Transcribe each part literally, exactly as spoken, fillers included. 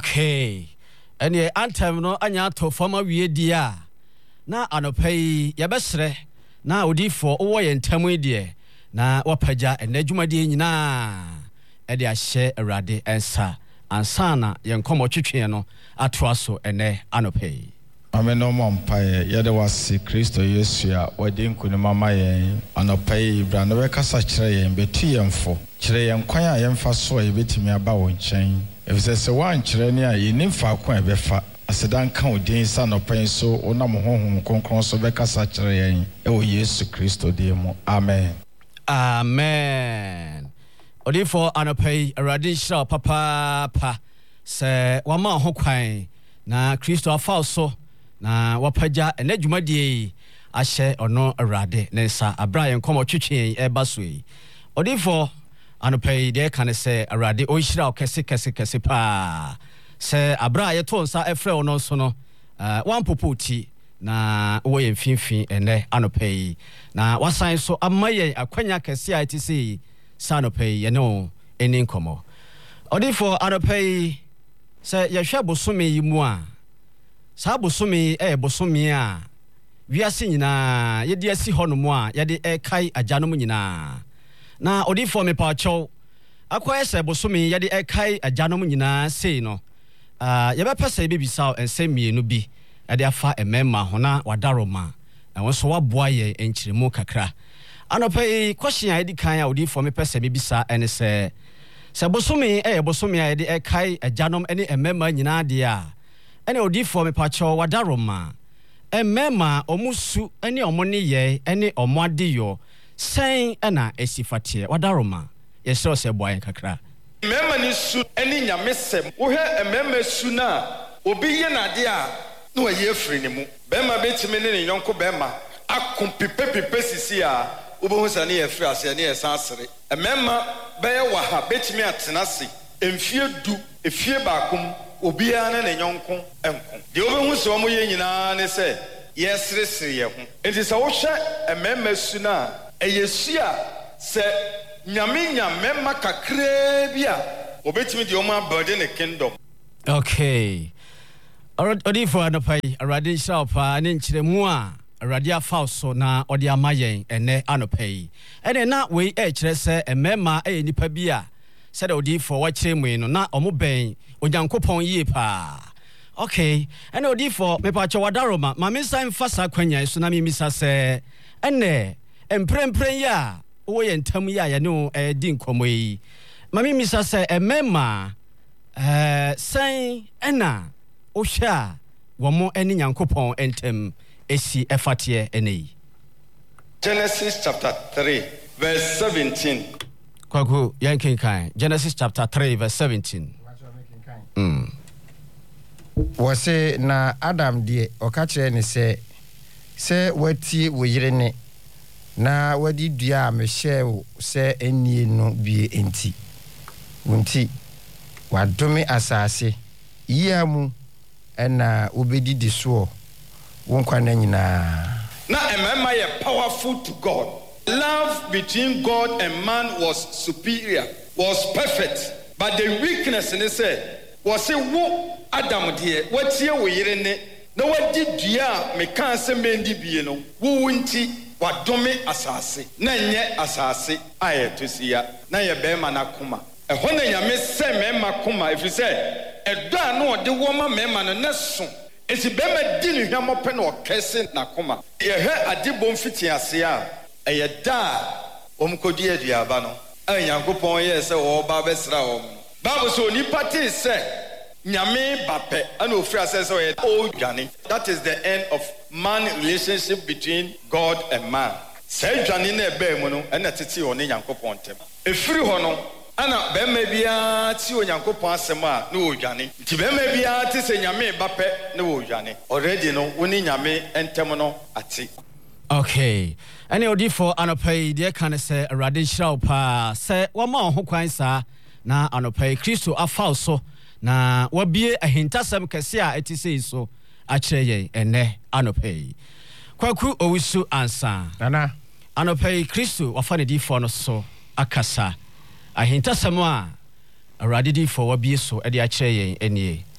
Okay. And ye anthem no anya to former wie dia. Na anopai yabesre na odifo wo ye ntamu die na wapaja enadwumade nyina e de ahye awrade ensa ansana ye nkomo twetwe no atoa so ene anopai. Ame no mompaye yede wase Kristo Yesu a wadi nkunima ma yen anopai bra no be kasa kire yen betu yemfo kire yen kwan a yemfa so a yebetimi aba wo nchen efise se wan kire ne a yeni fa kwan e befa asedan kan odin sa anopai so onam honhom konkron so be kasa kire yen e wo Yesu Kristo de mu amen amen. Odifo anopai awrade hira papa pa se wama ho kwan na Kristo afa so na wapaja enadwumade ahye ono awrade nensa abrayen komo twetwe e basoi odifo anopai de kan se awrade o hira okese kese kese pa se abraye to nsa efre ono so no wan popoti na wo ye mfimfin ene anopai na wasan so amaye akwanya kese a itisi sanopai ye no eni nkomo odifo anopai se ye hwe bosome yi mu a sa bosome e bosome a wiase nyina ye de asi honomu a ye de e kai ajanom nyina na odifo me pa chow akwa se bosome ye de e kai ajanom nyina sei no ah ye be pese be bisa ensemienu bi e de afa emema ho na wadaroma na won so waboa ye enchiremu kakra anopai question a di kan a odifo me pese be bisa ene se se bosome e bosome a ye de e kai ajanom ene emema nyina de a ene odifo me pacho wadaroma emema omusu ene omone ye ene omwadeyo sen ena esifate wadaroma yesero se boayen kakra emema ni su ene nyamesem wo he emema su na obi ye na de a na waye afri ne mu bema betime ne ne yonko bema akom pipe pipe sisi a obo sa ne afri ase ne esa asere emema be wa ha betime atena se emfie du efie baakom obia na ne nyonko enko de obehu se omo ye nyina ne se yesresere ye ho enti se wo hwe emema su na eyesu a se nyame nyamema kakra bia obetimi de omo abode ne kingdom. Okay. Odifo anopai awrade hira pa ne nchiremu a awrade afa so na ode amayen ene anopai ene na we e kire se emema e nipa bia said odifo wachiremu no na omo ben onyankopon yie pa. Okay, ene odifo me pa chawadaroma ma me san fasa kwanya so na me misa se ene emprempren ya wo ye ntam ya ya no e di nkomo yi ma me misa se emema eh san ena o hwa wo mo ene nyankopon entem esi efate ene. Genesis chapter three verse seventeen. Kwaku yankin kan Genesis chapter three verse seventeen. Mm. Wose na Adam die okachire ni se se wati woyire ne na wadi dua me hye se enie no bie enti wonti wadome asase yiamu ena obedidi so wonkwa na nyina na emema ye powerful to God. Love between God and man was superior, was perfect, but the weakness in it said was say wo Adam die watie wo yire ne na wadi dua me kan se mendi bie no wo wonti wadome asase na nye asase aye tosia na ye be ma na koma e ho na nyame se me ma koma if say e do anu ode wo ma me ma no ne so esi be ma di ni hwamo pe na o kese na koma ye he adibom fiti ase a e ye da omkodi aduaba no e nyankopon ye se wo ba besra wo Bible so ni party say nyame bape and ofra says so o dwane. That is the end of man relationship between God and man. Say dwane na ebe mu no na tete o ne nyankopon tem efiri ho no ana be ma bia ti o nyankopon asem a na o dwane ti be ma bia ti se nyame bape na o dwane already no woni nyame entem no ati. Okay, any odifo anopai de kan se awrade hira pa se wo ma ho kwan sa na anopai Kristo afa so na wabie ahintasem kese a etise so a kire ye ene anopai kwaku owusu ansa nana anopai Kristo wafa ne difo no so akasa ahintasem a awrade difo wabie so e de a kire ye enie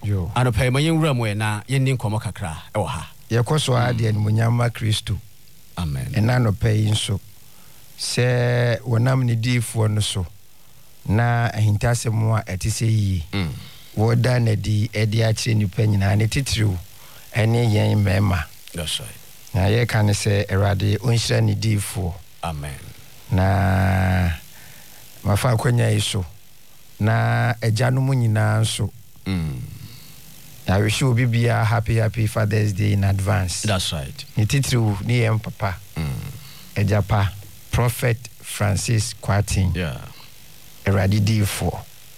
yo anɔpɛ ma yɛnwura mu ɛ na yɛnni nkɔmmɔ kakra ɛwɔ ha yɛkɔ so a deɛ animonyam Kristo amen ɛna anɔpɛ yi nso sɛ wɔnam ne diifoɔ no so na ahintasɛm a ɛte sɛ yie wɔda n'adi ɛde akyerɛ nnipa nyinaa ne titiriw ɛne yɛn mmarima that's right na yɛka ne sɛ Awurade ɔnhyira ne diifoɔ amen na mafa akwanya yi so na agyanom nyinaa nso mm. I wish you be be a happy happy Father's Day in advance. That's right. Ni titru ni em papa. Mm. Ejapa Prophet Francis Kwatin. Yeah. Eradi difo.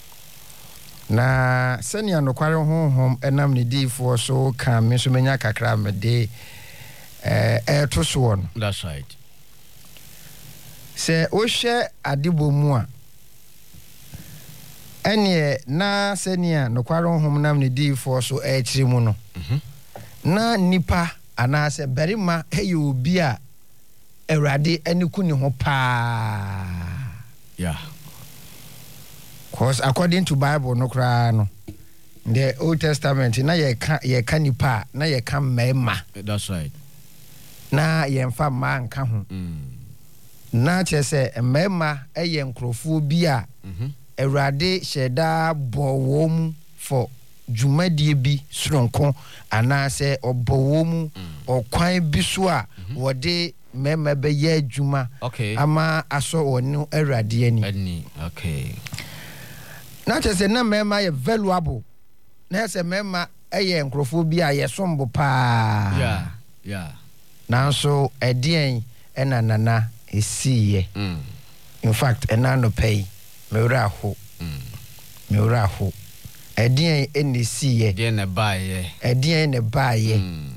Na seni anokware honhom enam ni difo so kan me so menya kakra me de eh eh to so no. That's right. Se o hwe adebo mu a ene na senia nokware honhom nam ne difo so e kire mu no. Mhm. Na nipa ana se berima eye obi a Awurade ani ku ne ho pa. Yeah. Cause according to Bible no kra no the Old Testament na ye ka ye ka nipa na ye ka mema. That's right. Na ye mfa ma nka ho. Mm. Na che se mema eye nkrofo bi a mhm Awurade hyeda bowo mu for dwumadie bi soronko ana se obowo mu okwan bi so a wode mema be ye adwuma ama aso wonu Awurade ani. Ani okay. Na che na mema ye valuable. Na se mema eye nkrofo bi a ye sombo pa. Yeah, yeah. Na so edien ena nana esiye. Mm. In fact, ena no pay. Me wura ho. Mm. Me wura ho. Edien ene siye. Edien ne baye. Edien ne baye. Mm.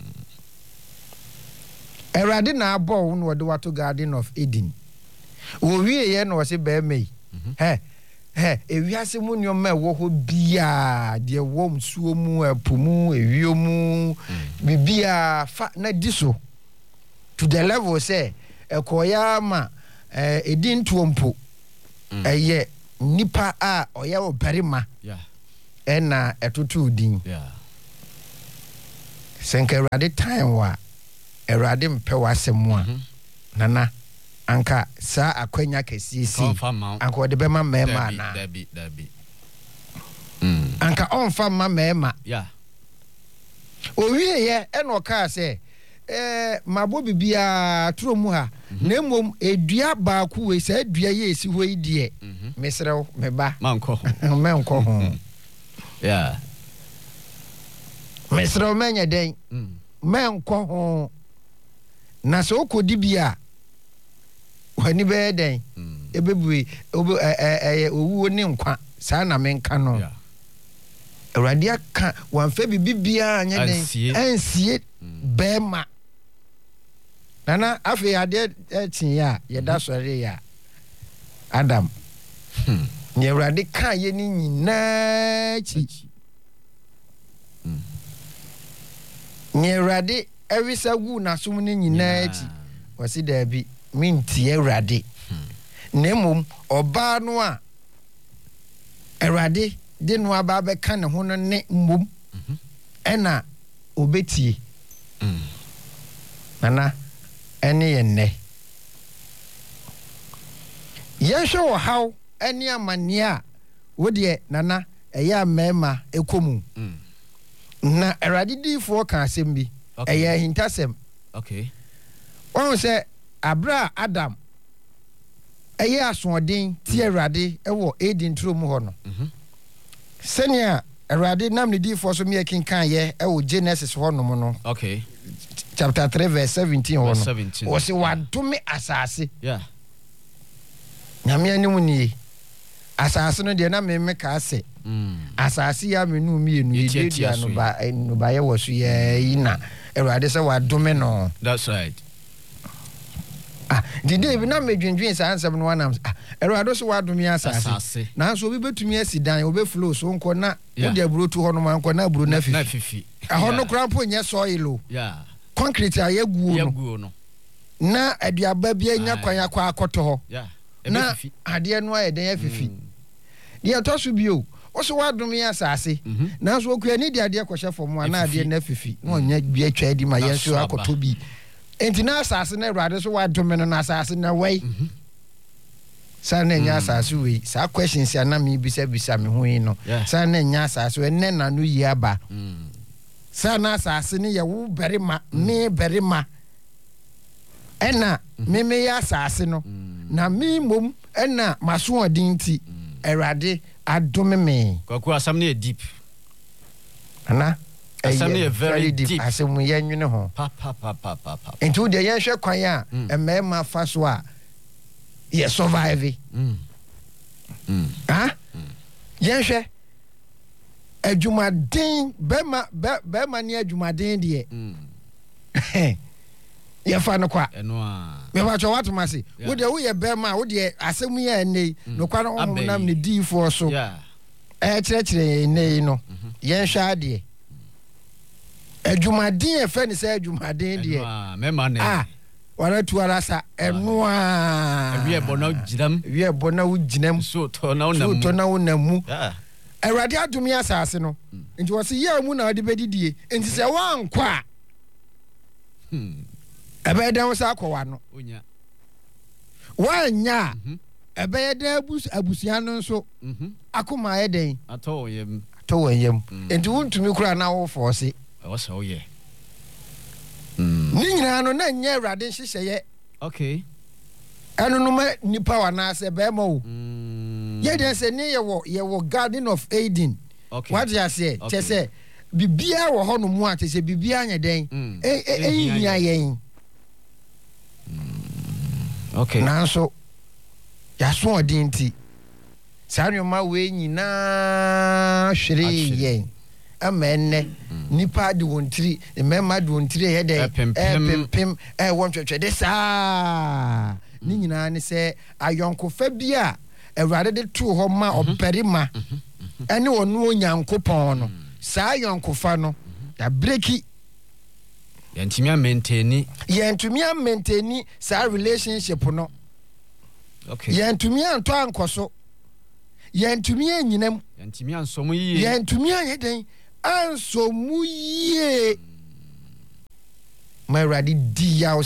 Erade na abo no wode wato Garden of Eden. Wo wie ye no se be mai. He He, ewiase mu nyoma wo ho bia de wo msuo mu apumu ewio mu bibia fa na diso to the level say ekoya ma eh edin tuompo eye nipa a oya obarima yeah ena etutu din yeah senke Awurade time wa Awurade mpe wasem a nana anka sa akwanya kesisi anka ode bema mema na dabi dabi mm anka onfa ma mema yeah owie ye eno ka se eh mabo bibia turo mu ha na mom edua ba ku we sa edua ye esi ho idie mesrew meba manko menko ho yeah mesrew menye den menko ho na so kodi bia wani be den ebebue obo eh owuo ne nkwa saa na menka no Awurade aka wanfa bibia anya den ansie bema nana afi ade etin ya yeda sori ya Adam hmm ni Awurade ka ye ni nyina chi ni Awurade ewisa gu na sum ni nyina chi wasi da bi minti Awurade nemum oba no a Awurade de no aba be ka ne ho no ne mmom ena obetie mm nana ene yenne yehwe wo haw ene amane a wode nana eya mema ekomu mm na Awurade difo ka asem bi eya hintasem okay won se abra Adam eya asoden ti Awurade ewo Eden trom ho no mhm senia Awurade nam ne difo so me kinkan ye ewo Genesis ho no no okay chapter three verse seventeen ho no o se wadome asase yeah nyame anim ni asase no de na me me ka ase mm asase ya me nu mi enu ye dua no ba no ba ye wo so ye ina Awurade se wadome no that's right ah did they na me dwendwen sa ansem no anam ah Awurade so wadome asase na so obi betumi asidan obi flow so nko na wo de aburo tu ho no man nko na aburo na fifi na fifi ah no krampo nye soil o yeah concrete a yaguo no na aduaba bia nya kwan akwa akoto ho yeah na ade no ayeden afifi de to so bio also wa dum ya asase na so okua ni dia dia kwhye fom ana dia na fifi na onya bi atwa di ma yesu akoto bi enti na asase na Awurade so wa dum no na asase na wai sa na nya asase we sa questions ya na me bisa bisa me ho yi no sa na nya asase we ne na no yi aba sa na asase ni ye wo berima me berima ena me me ya asase no na me mom ena maso odin ti Awurade adome me kwaku asam na deep ana asam na very deep asem ye nwene ho pa pa pa pa pa enti de ye hwe kwan a emema fa so a ye survive mm mm ah ye hwe adwumaden bema bema ni adwumaden de mm ye fa no kwa eno a me ba cho what mase wo de wo ye bema wo de asem ye nei no kwa no ho nam ne di fo so yeah eh kire kire nei no ye hwa de adwumaden e fa ni se adwumaden de ah me ma ne ah wala tuara sa eno a wi e bona ginam wi e bona wo ginam so to na wo so to na wo namu yeah Awurade adumi asase no nti wo se ye mu na ode bedidie nti se wa nkwa hmm ebe dan wo sa akwa no onya wa nya ebe dan abus abusia no nso mhm akoma ye den ato yem ato yem nti wontumi kura na wo force wo se wo ye mm ni nyina no na nya Awurade hyehyɛ ye okay eno no ma nipa wa na se be ma wo mm ye den se ni ye wo ye wo Garden of Eden okay what you say che se bibia wo ho no mu a che se bibia nya den e e hia yen okay nanso ya so odin ti sanwoma we nyina hwere yen amenne nipa de wontiri memma de wontiri he de e pempem e wontwetwe de saa ni nyina ne se ayonkofa bia Awurade de to ho ma operima ene wonu onyankopon no saa ayonkofa no da breki yantimi maintain yantimi maintain saa relationship no okay yantimi anto ankoso yantimi anyinam yantimi ansomu yie yantimi anyeden ansomu yie my ready dia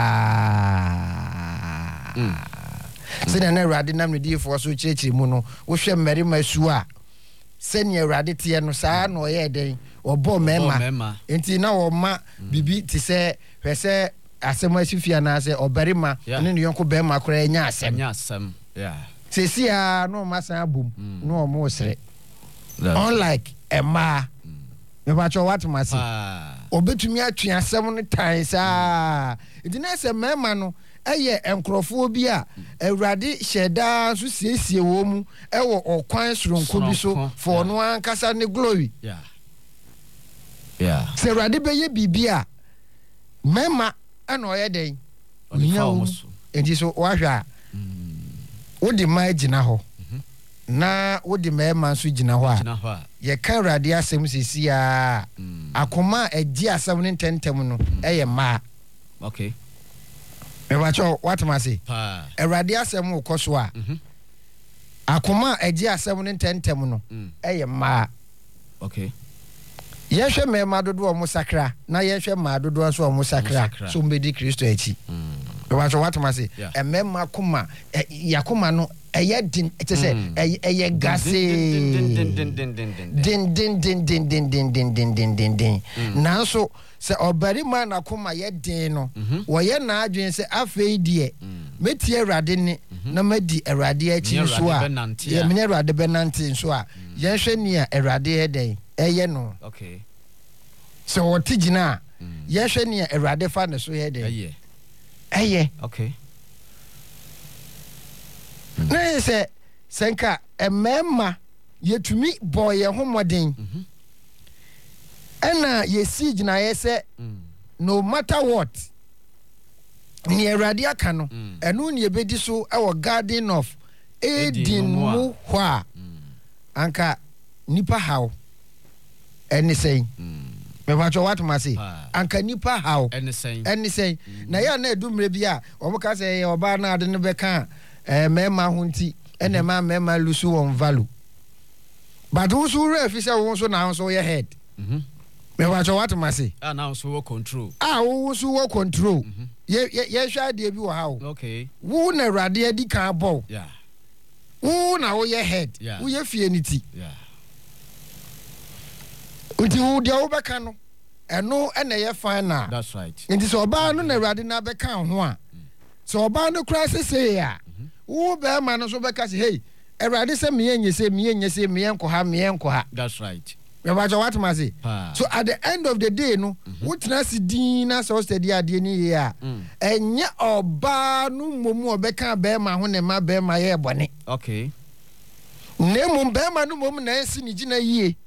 saa sɛ na Awurade nam ne diefo so kyerɛkyerɛ mu no wo hwɛ mmarima su a sɛnea Awurade teɛ no saa na ɔyɛ den ɔbɔ mmarima enti na ɔma bibi te sɛ hwɛ sɛ asɛm asifia na sɛ ɔbarima ne ne yɔnko barima koraa nya asɛm nya asɛm yeah sɛsi a na ɔma san abom na ɔmo sere unlike ɛmaa mepakyɛ watoma se ɔbɛtumi atwe asɛm no tan saa enti na sɛ mmarima no ɛyɛ enkrofo bi a Awurade hyɛda so siesie wɔ mu ɛwɔ ɔkwan soronko bi so for no ankasa ne glory yeah yeah sɛ Awurade bɛyɛ bibi a mema ɛna ɔyɛ den onyam enti so wahwɛ a wodi ma gyina hɔ na wodi mema nso gyina hɔ a yɛ ka Awurade asɛm sisi a akoma agye asɛm ne ntɛntɛm no ɛyɛ ma okay mebacho what am I say Awurade asɛm wo kɔ so a akoma agye asɛm ne ntɛntɛm no ɛyɛ ma okay yɛhwɛ mema dodo ɔmo sakra na yɛhwɛ ma dodo so ɔmo sakra so mbedi Kristo achi mebacho what am I say emema koma yakoma no ɛyɛ din ɛte sɛ ɛyɛ gase din din din din din din din din din din din nanso sɛ ɔbarima na koma yɛ din no wɔyɛ na adwen sɛ afei deɛ metie Awurade ne na madi Awurade akyi nso a yɛ menye Awurade bɛnante nso a yɛhwɛ ni a Awurade yɛ den ɛyɛ no okay sɛ wɔte gyina a yɛhwɛ ni a Awurade fa ne so yɛ den ɛyɛ ɛyɛ okay na yɛ sɛ sɛ nka ɛmɛɛma yɛtumi bɔ yɛn ho mmɔden ɛna yɛsi gyina yɛ sɛ no matter what ni Awurade aka no ɛno ne yɛbɛdi so ɛwɔ Garden of Eden mu hɔ a anka nipa haw ɛne sɛn mebacho what ma say anka nipa haw ɛne sɛn ɛne sɛn na yɛ na edumre bi a ɔmo ka sɛ yɛ ɔba na ade ne bɛka eh mema ho nti ene ma mema lusu won value but who so ref is also now so your head. Mhm. Me watch what ma say. Ah now so control. Ah who so wo control. Ye ye hwa de bi wo ha wo. Okay. Wo na Awurade adi kan bɔ. Yeah. Wo na wo your head. Yeah. Wo ye fie ni ti. Yeah. Unti wo de wo bɛka no. Ɛno ɛna ye fine na. That's right. Nti so oba no na Awurade na bɛka ho a. So oba no kra sese ya. Wo be ma no so bɛka se hey, Awurade se me yenye se me yenye se me yenko ha me yenko ha. That's right. Me ba jo what ma say. So at the end of the day no, wo tena si din na so steady ade ni ye a. Enye oba no momu obɛka be ma ho ne ma be ma ye bɔne. Okay. Ne mum be ma no mum na ensi ni gina yie.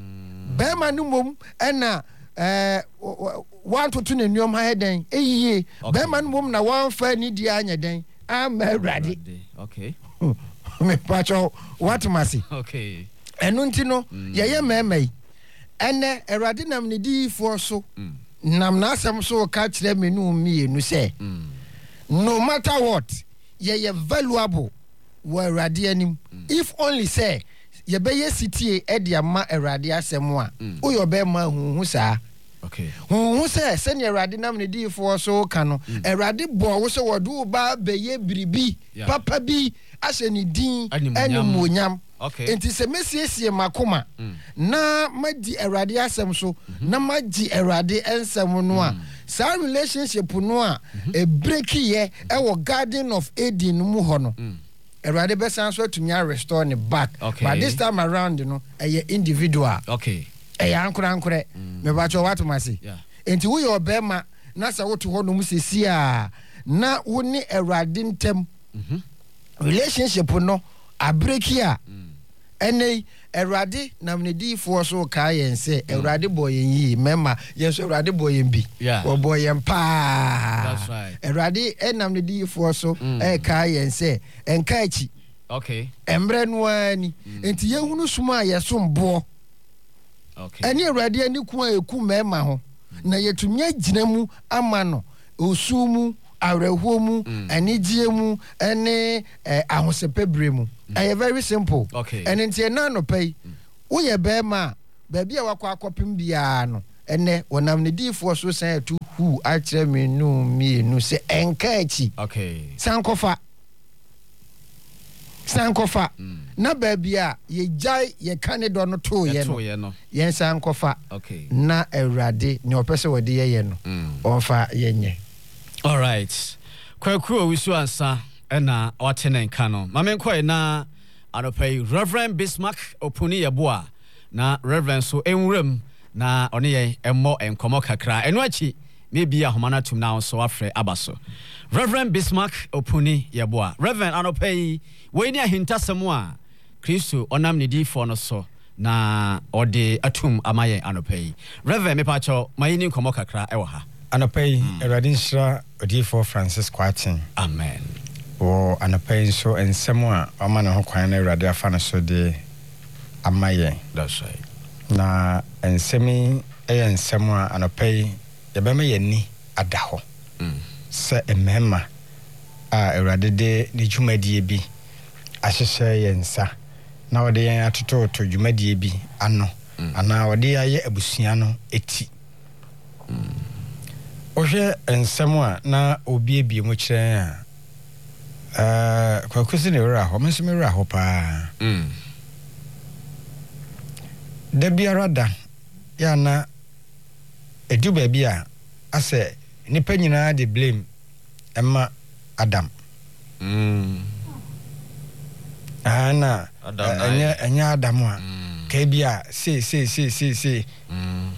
Be ma no mum ɛna eh one to two ne nyom ha den eyie. Be ma no mum na one fa ni di anya den. Am Awurade. Okay. Me pa jo what ma say. Okay. Enu nti no ye ye mema yi ene Awurade nam ne diifo so nam na asem so ka kire me no mie nu se no matter what ye ye valuable wa Awurade anim if only say ye be ye sitie e de ama Awurade asem a o yo be ma huhu saa. Okay. Huhu se se ne Awurade nam ne diifo so ka no Awurade bo wo se wodu ba be ye biribi papa bi ase ni din animonyam. Okay. Enti se mesiesie makoma na madi Awurade asem so na magi Awurade ensem no a sa relationship no a e break ye e wo Garden of Eden mu ho no Awurade besan so atumi restore ne back. Okay. But this time around you know e individual. Okay. E yankura nkure me ba cho what masi. Yeah. Enti wo ye obema na sa wo to ho no mu sesi a na wo ne Awurade ntem relationship no a break here. Ene Awurade nam ne diifo so ka yen se Awurade boy yen yi mema yen so Awurade boy yen bi o boy yen pa. That's right. Awurade enam ne diifo so e ka yen se enka achi. Okay. Embre no ani enti yehunu suma yesom bo. Okay. Ene Awurade ani ku eku mema ho na yetumya gina mu ama no osumu awrehomu anigye mu ene ahosepebre mu. Eh, very simple. Okay. And in Tiana no pay. We a bear ma, baby, a wakwa copim biano, and ne when I'm the D for so say to who actually me no me no say enkachi. Okay. Sankofa. Sankofa. Na baby, ye jai ye canada no to ye no. Yen sankofa. Okay. Na Awurade, no person with the ye no. Ofa yenye. All right. Kwekuro wisu ansa. Ena watene nkano mame nkoi na anopai Reverend Bismarck Opuni Yeboa na Reverend so enwrem na one ye emmo enkomo kakra eno achi maybe ahomana tum na so afre abaso Reverend Bismarck Opuni Yeboa Reverend anopai we ni ahintasem a Kristo onam ne difo no so na ode atum amaye anopai Reverend me pacho mayini enkomo kakra ewo ha anopai Awurade nhyira odifo Francis Kwatin. Amen. Wo anapai so ensem a ama ne ho kwan na Awurade afa no so de amaye. That's right. Na ensemi e ensem a anapai ye be ma yani ada ho. Mm. Se emema a Awurade de ne dwumadie bi ahyehye yensa na wode yen atoto to dwumadie bi ano ana wode aye abusua no eti. Mm. Ohwe ensem a na obi ebie mu kyerɛ a Uh, kwa kusi ni ura ho, mensi mi ura ho pa. Mm. Debi arada, ya na edu baby a ase nipa nyina de blame Emma Adam. Mm. Ana Adam anya anya Adam a ka bia se se se se se. Mm.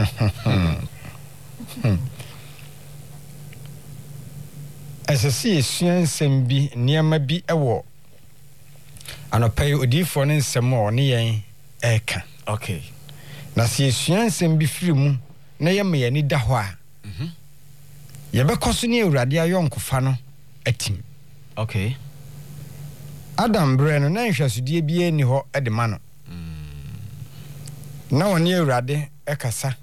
Asasi esuan nsem bi niema bi ewo anopai odifo ne nsem o ne yen eka. Okay. Na si esuan nsem bi firi mu na ye me yani da ho a mhm ye be koso ne Awurade ayonkofa no atim. Okay. Adam bre no na nhwasudie bi ani ho e de ma no. Mm. Na woni Awurade ekasa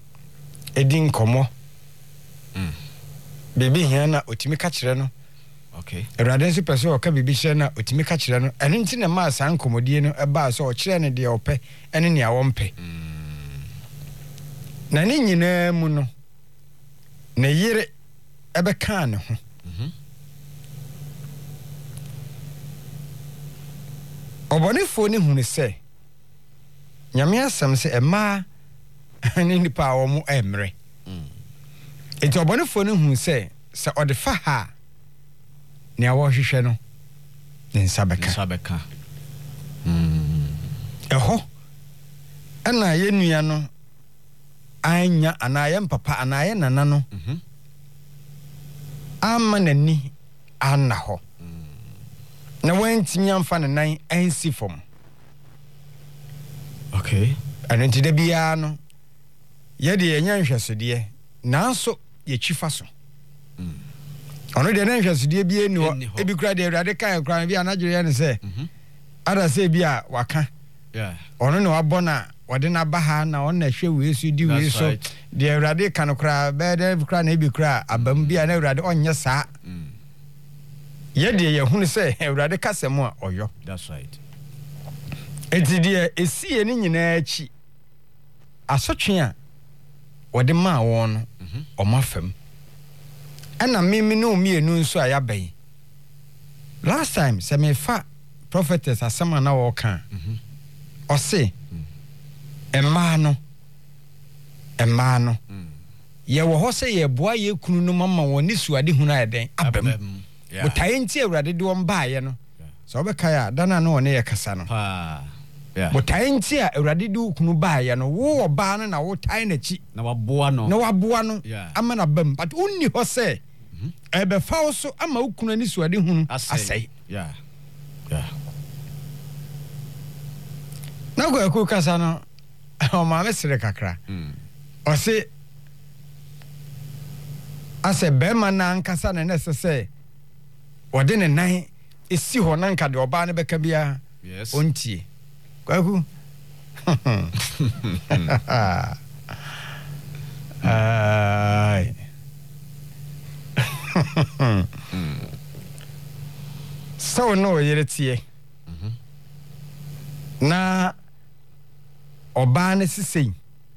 edi nkomo. Mm. Baby here na otimi ka kire no Okay. Awurade nso pɛ sɛ ɔka biribi hyɛ na otumi ka kyerɛ no ɛno nti na maa saa nkɔmmɔdie no ɛbaa sɛ ɔkyerɛ no deɛ ɔpɛ ɛne nea wɔmpɛ na ne nyinaa mu no ne yere ɛbɛkaa ne ho ɔbɔnefoɔ ne hunu sɛ nyame asɛm sɛ ɛmaa ne nipa a wɔn ɛmmerɛ enti ɔbɔnefoɔ no hunu sɛ sɛ ɔde fa ha nea wɔhwehwɛ no ne nsa bɛka nsa bɛka ɛhɔ ɛna yɛ nua no anya anaa yɛ mpapa anaa yɛ nana no ama n'ani ana hɔ na wɔntumi amfa ne nan ansi fam okay ɛno nti da biara no yɛde yɛnya nhwɛsodeɛ nanso yɛkyi fa so ɔno deɛ na nhwɛsodeɛ bi ɛni hɔ ebi kura deɛ Awurade ka yɛ kura bi anadwere yɛ ne sɛ ada sɛ bi a waka ɔno ne wabɔ na wɔde n'aba ha na ɔno na hwɛ wei so di wei so deɛ Awurade ka no kura bɛɛ dɛ kura na ebi kura abam bi a na Awurade ɔnyɛ saa yɛdeɛ yɛhunu sɛ Awurade kasɛm a ɔyɔ that's right enti deɛ ɛsiɛ no nyinaa akyi asotwe a wɔde maa wɔn no ɔma fam ɛna mimi ne omienu nso a yɛabɛn last time sɛ mefa prophetess asɛm a na wɔka ɔse mmaa no mmaa no yɛwɔ hɔ sɛ yɛboa yɛ kunu no mama wɔn ne suade hunu a yɛdɛn abam botaeɛ nti Awurade de wɔn baeɛ no sɛ wobɛkae a dana no ɔne yɛ kasa no botaeɛ nti a Awurade de wo kunu baeɛ no wo ɔbaa no na wotae n'akyi na waboa no na waboa no ama na bam but wonni hɔ sɛ ɛbɛfa wo so ama wo kunu ne suade hunu asɛe na kwaku kasa no ɔmaame sere kakra ɔse asɛ bɛrima na ankasa na ɛnɛ sɛ sɛ wɔde ne nan ɛsi hɔ na nka deɛ ɔbaa no bɛka biara ɔntie kwaku ai sɛ wo ne ɔyere tie na ɔbaa no sisei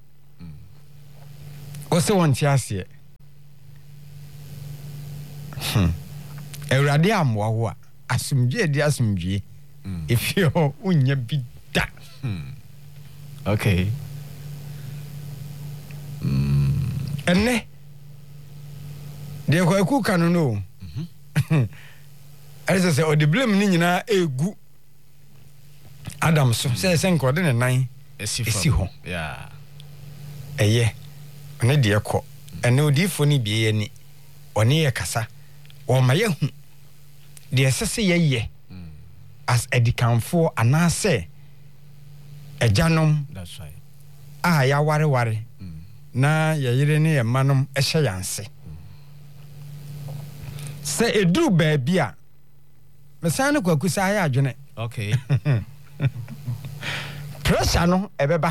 ɔsɛ wɔnte aseɛ Awurade ammoa wo a asomdwe di asomdwe efie hɔ wonya bi da okay ɛnɛ deɛ kwaku ka no no ɛsɛ sɛ ɔde blame ne nyinaa egu Adam so sɛ sɛ nka ɔde ne nan esi hɔ ɛyɛ ɔne deɛ kɔ ɛne odiifo ne bie ani ɔne yɛ kasa ɔma yɛhu deɛ ɛsɛ sɛ yɛyɛ as adikanfoɔ anaasɛ agyanom a yɛawareware na yɛyere ne yɛ mmanom ɛhyɛ yɛnse sɛ ɛduru baabi a mesan ne kwaku sɛ ayɛ adwene okay pressure no ɛbɛba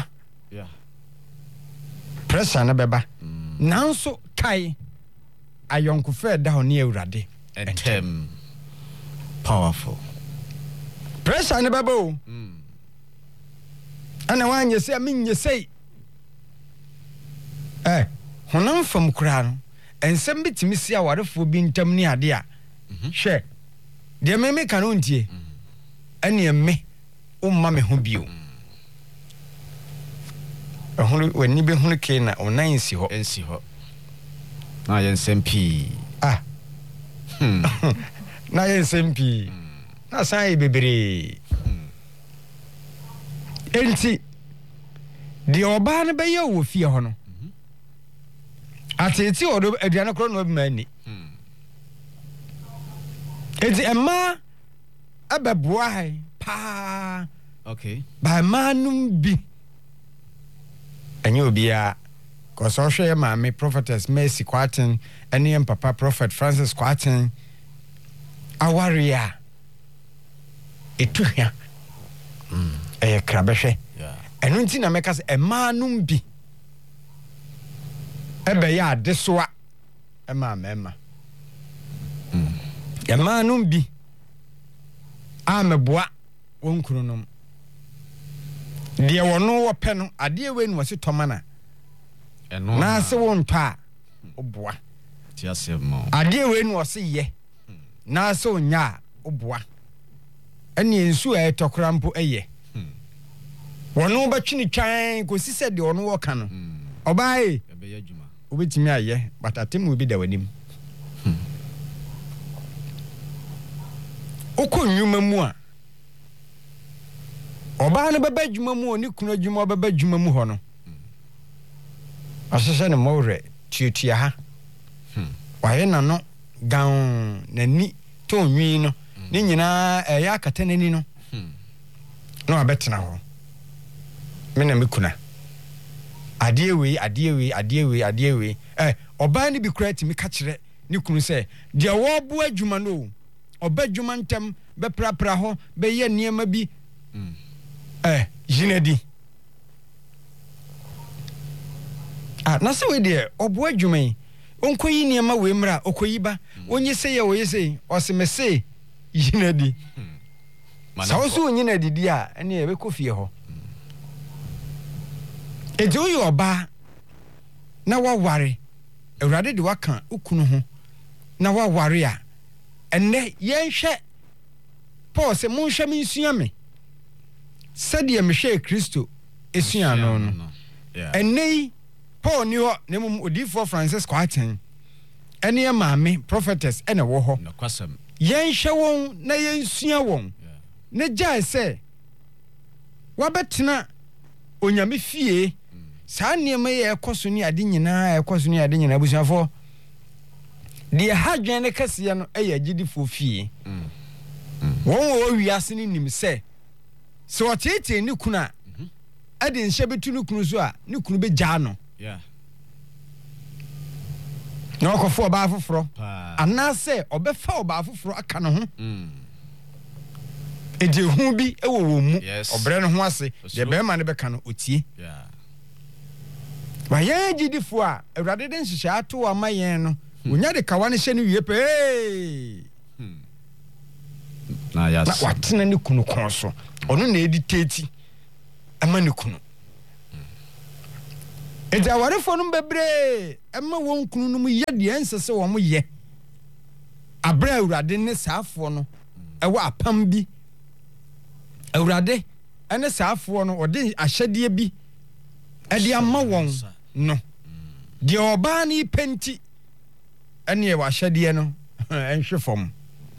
pressure no bɛba nanso kae ayɔnkofɛ da hɔ ne Awurade ɛntɛm powerful pressure no bɛba o ɛna woanyɛ sɛ menyɛ sei ɛ honam fam koraa no ɛnsɛm bitumi si awarefoɔ bi ntam ne ade a hwɛ deɛ meme ka no ntie ɛneɛ me womma me ho bio ɛhono w'ani bɛhunu kei na wo nan nsi hɔ ɛnsi hɔ na yɛ nsɛm pii ah na yɛ nsɛm pii na san yɛ bebree enti deɛ ɔbaa no bɛyɛ wɔ fie hɔ no atete ɔdo aduane korɔ na ɔbɛma ani enti ɛmaa ɛbɛboa ha paa okay ba ɛmaa nom bi ɛnyɛ obiara kɔsɛ ɔhwɛ yɛ maame prophetess Mercy Kwaten ɛne yɛ papa prophet Francis Kwaten aware a ɛtu hwa ɛyɛ krabɛhwɛ ɛno nti na mɛka sɛ ɛmaa nom bi ɛbɛyɛ adesoa ɛma mɛma yɛmaa no bi a meboa wɔn kunu nom deɛ wɔno wɔpɛ no adeɛ wei no wɔse tɔma na ɛno na sɛ wɔntɔ a ɔboa ti asɛm ma adeɛ wei no wɔse yɛ na sɛ ɔnya a ɔboa ɛne nsu a ɛtɔkora mpo ɛyɛ wɔno bɛtwe ne twan kɔsi sɛ deɛ ɔno wɔka no ɔbaa yi ɛbɛyɛ adwuma wobɛtumi ayɛ but atem wo bi da w'anim wokɔ nnwuma mu a ɔbaa no bɛbɛ adwuma mu ɔ ne kunu adwuma ɔbɛbɛ adwuma mu hɔ no ɔhyehyɛ ne mmɔwerɛ tuatua ha wayɛ n'ano gan n'ani to nwi no ne nyinaa ɛyɛ akata n'ani no na wabɛtena hɔ me na me kuna adeɛ wei adeɛ wei adeɛ wei adeɛ wei ɛ ɔbaa no bi koraa tumi ka kyerɛ ne kunu sɛ deɛ wɔbo adwuma no ɔbɛ adwuma ntɛm bɛprapra hɔ bɛyɛ nneɛma bi ɛ yina di ah na sɛ wei deɛ ɔbo adwuma yi ɔnkɔ yi nneɛma wei mmra ɔkɔ yi ba ɔnye sɛ yɛ ɔyɛ sɛ ɔse me se yina di sɛ wo so onyina didi a ɛne yɛbɛkɔ fie hɔ ɛti woyɛ ɔbaa na waware awurade de waka wokunu ho na waware a ɛnnɛ yɛnhwɛ paul sɛ monhwɛ me nsua me sɛdeɛ mehwɛɛ kristo ɛsua no no ɛnnɛ yi paul ni hɔ na mmom odiyifoɔ francis kɔatɛn ɛne yɛ maame prophetess ɛna wɔ hɔ yɛnhwɛ wɔn na yɛnsua wɔn na gyae sɛ wabɛtena onyame fie saa nneɛma yɛ ɛkɔ so ne ade nyinaa ɛkɔ so ne ade nyinaa abusuafoɔ deɛ ha dwɛn ne kɛseɛ no ɛyɛ agyidifoɔ fie wɔn wɔ wiase no nim sɛ sɛ ɔteetee ne kunu a ɛde nhyɛ bɛtu ne kunu so a ne kunu bɛgyaa no na ɔkɔfo ɔbaa foforɔ anaasɛ ɔbɛfa ɔbaa foforɔ aka ne ho ɛdi ehu bi ɛwɔ wɔn mu ɔbrɛ ne ho ase deɛ bɛrima ne bɛka no otie wa yɛn gyidifoɔ a awurade de nhyehyɛ ato ama yɛn no wonya de kawa ne hyɛ no wie pɛɛ na watena ne kunu kɔn so ɔno na ɛdi teeti ama ne kunu ɛdi awarefoɔ no bebree ɛma wɔn kunu no mu yɛ deɛ ɛnsɛ sɛ wɔn yɛ abrɛ awurade ne saafoɔ no ɛwɔ apam bi awurade ɛne saafoɔ no ɔde ahyɛdeɛ bi ɛde ama wɔn no deɛ ɔbaa ne pɛnti ɛne ɛwɔ ahyɛdeɛ no ɛnhwe fam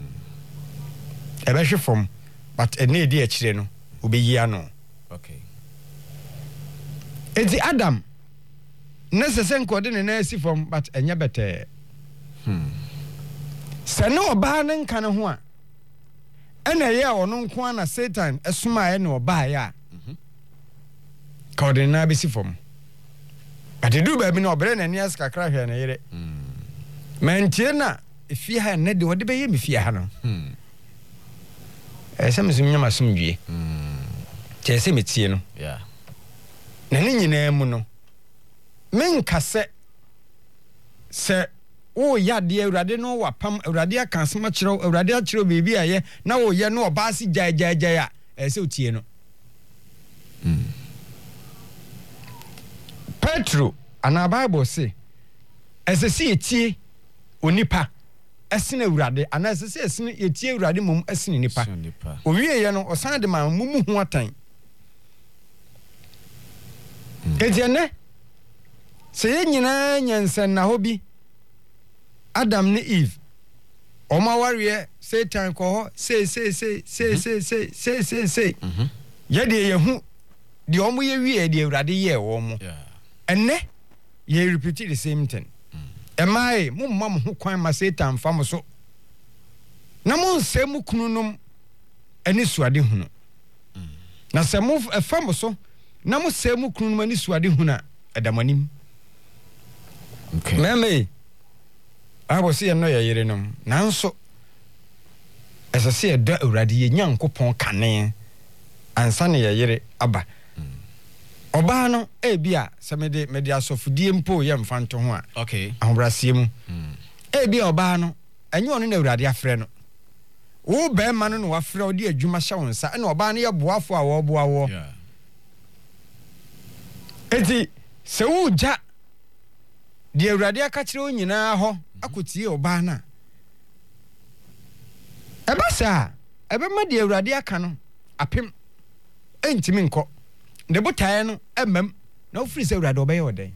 ɛbɛhwe fam but ɛne ɛdi akyire no wobɛyi ano okay ɛti adam ne sɛ sɛ nkɔde ne nan asi fam but ɛnyɛ bɛtɛɛ sɛ ne ɔbaa ne nka ne ho a ɛna ɛyɛ a ɔno nko a na satan ɛsomaeɛ ne ɔbaeɛ a ka ɔde ne nan bɛsi fam but ɛduru baabi no ɔbrɛ n'ani ase kakra hwɛ ne yere mantie no a ɛfie ha nnɛ de wɔde bɛyɛ me fie ha no ɛyɛ sɛ mesom nyam asomdwie kyɛɛ sɛ metie no na ne nyinaa mu no menka sɛ sɛ woyɛ adeɛ awurade no wapam awurade aka asɛm akyerɛw awurade akyerɛw biribi a yɛ na woyɛ no ɔbaa se gyaegyaegyae a ɛyɛ sɛ wotie no petro anaa bible se ɛsɛ sɛ yɛtie onipa ɛsene awurade anaa ɛsɛ sɛ ɛsene yɛtie awurade mmom ɛsene nipa owieɛ no ɔsan de ma mumu ho atan ɛti ɛnɛ sɛ yɛn nyinaa nyansɛnna hɔ bi adam ne eve ɔmo awareɛ satan kɔ hɔ sei sei sei sei sei sei sei sei sei yɛdeɛ yɛhu deɛ ɔmo yɛ wie deɛ awurade yɛɛ wɔ mo ɛnɛ yɛ repeat the same thing ɛmaa mo mma mo ho kwan ma satan fa mo so na mo nsɛ mo kunu nom ɛne suade hunu na sɛ mo ɛfa mo so na mo sɛ mo kunu nom ɛne suade hunu a ɛda mo anim okay mɛmɛ abo sɛ yɛn no yɛ yere nom nanso ɛsɛ sɛ yɛda awurade yɛ nyankopɔn kane ansa ne yɛ yere aba ɔbaa no ebi a sɛ mede mede asɔfodie mpo yɛ mfa nto ho a okay ahobraseɛ mu ebi a ɔbaa no ɛnyɛ ɔno na awurade afrɛ no wo be ma no no wafrɛ wo de adwuma hyɛ wo nsa na ɔbaa no yɛ boafo a wɔboa wo yeah enti sɛ wo gya de awurade aka kyerɛ wo nyinaa hɔ akotie ɔbaa na ɛba saa ɛbɛma de awurade aka no apem entimi nkɔ ne botae no ɛmam na ofiri sɛ awurade ɔbɛyɛ ɔdɛn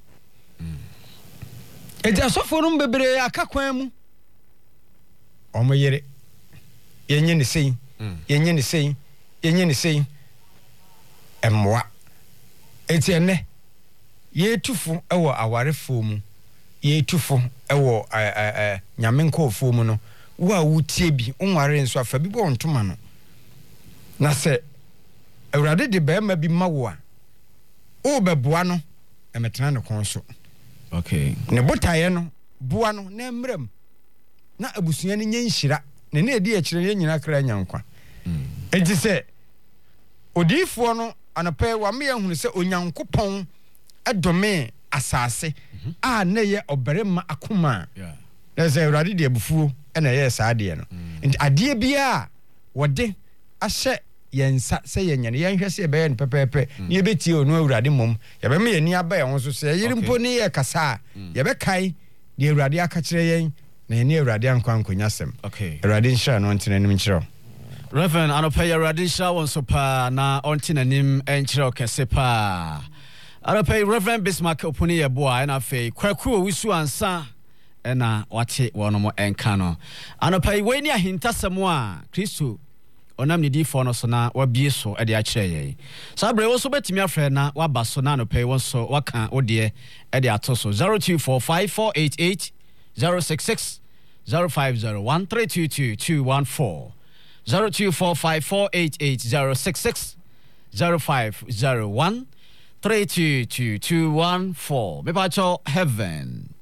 enti asɔfo no bebree aka kwan mu ɔmo yere yenye ne sei yenye ne sei yenye ne sei ɛmmoa enti ɛnɛ yɛtufo ɛwɔ awarefo mu yɛtufo ɛwɔ ɛɛ nyame nkɔɔfo mu no wo a wotie bi onware nso afa bi bɔ ntoma no na sɛ awurade de bɛɛma bi ma wo a o bɛboa no ɛmɛtena ne kon so okay ne botaeɛ no boa no na mmerɛm na abusua no nyɛ nhyira ne ne edi akyire yɛ nyina kra nyankwa enti sɛ odiifoɔ no anapɛ wa me yɛhunu sɛ onyankopɔn ɛdome asase a na yɛ ɔbarema akoma yeah na sɛ awurade de abufuo ɛna yɛ saa adeɛ no nti adeɛ bia wɔde ahyɛ yɛn nsa sɛ yɛnyɛ no yɛnhwɛ sɛ yɛbɛyɛ no pɛpɛɛpɛ na yɛbɛtie ɔno awurade mmom yɛbɛma yɛni aba yɛn ho so sɛ yɛyere mpo ne yɛ kasa a yɛbɛkae deɛ awurade aka kyerɛ yɛn na yɛne awurade ankɔ ankonya sɛm okay awurade nhyira no ɔntena anim nkyerɛ Reverend anɔpɛ yɛ awurade nhyira wɔn so paa na ɔnte n'anim ɛnkyerɛ ɔkɛse paa anɔpɛ Reverend Bismarck opuni yɛ boa ɛna afei kwaku owusu ansa ɛna wate wɔn mo ɛnka no anɔpɛ wei ne ahintasɛm a Kristo ɔnam ne difoɔ no so na wabie so ɛde akyerɛ yɛn saa bere wo so bɛtumi afrɛ na waba so na anɔpɛ wɔn so waka odeɛ ɛde ato so zero two four five four eight eight zero six six zero five zero one three two two two one four zero two four five four eight eight zero six six zero five zero one three two two two one four mepacho heaven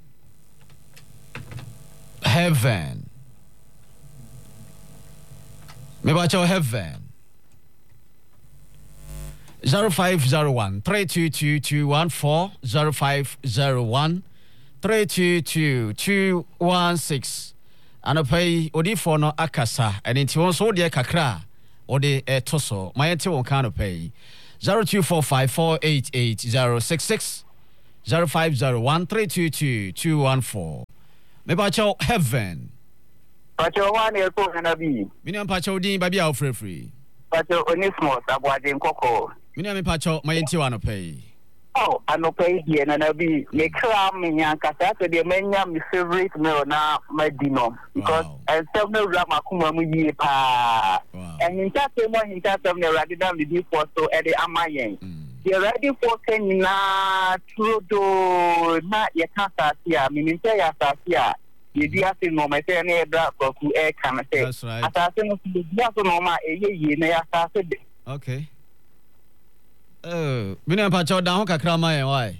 heaven mepacho heaven zero five zero one three two two two one four zero five zero one three two two two one six anɔpɛyi odiifoɔ no akasa ɛne nti wɔn so wodeɛ kakra a wɔde ɛto so ma yɛnte wɔn ka anɔpɛyi zero two four five four eight eight zero six six zero five zero one three two two two one four mepakyɛw heaven pakyɛw wa ne ɛkɔ hana bi mene mpakyɛw din babi a wofrɛfiri pakyɛw onismos aboagye nkɔkɔ mene mepakyɛw ma yɛnte wɔ anɔpɛyi oh anɔpɛyi deɛ nana bi mekra menya nkasa sɛ deɛ manya me favorite meal na madi no because ɛnsɛm no wura makoma mu yie paa ɛhintasɛm mu ahintasɛm na awurade da medifoɔ so ɛde ama yɛn deɛ awuradefoɔ ka nyinaa turodo na yɛka asase a menim sɛ yɛ asase a yɛdi ase nɔɔma sɛ ne yɛbra baku ɛka no sɛ asase no so yɛdi ase nɔɔma a ɛyɛ yie na yɛ asase de okay Uh, mene mpakyɛw da ho kakra ma yɛn wae